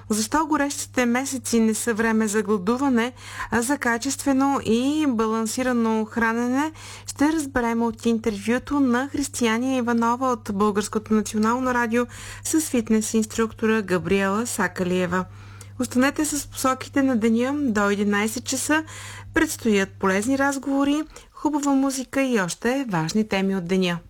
Защо горещите месеци не са време за гладуване, а за качествено и балансирано хранене, ще разберем от интервюто на Християния Иванова от Българското национално радио с фитнес инструктора Габриела Сакалиева. Останете с посоките на деня до 11 часа. Предстоят полезни разговори, хубава музика и още важни теми от деня.